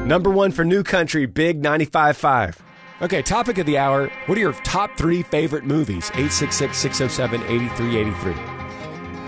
Number one for New Country, Big 95.5. Okay, topic of the hour. What are your top 3 favorite movies? 866-607-8383.